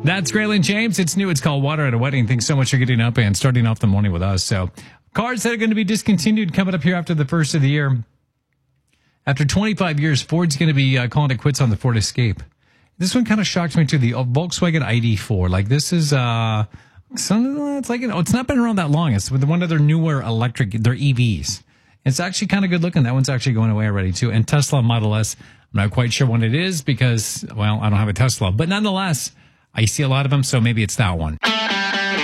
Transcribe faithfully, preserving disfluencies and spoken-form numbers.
That's Graylin James. It's new. It's called Water at a Wedding. Thanks so much for getting up and starting off the morning with us. So cars that are going to be discontinued coming up here after the first of the year. After twenty-five years, Ford's going to be uh, calling it quits on the Ford Escape. This one kind of shocked me too. The Volkswagen I D four. Like this is, uh, some, it's like, you know, it's not been around that long. It's with one of their newer electric, their E Vs. It's actually kind of good looking. That one's actually going away already too. And Tesla Model S, I'm not quite sure what it is because, well, I don't have a Tesla. But nonetheless, I see a lot of them, so maybe it's that one.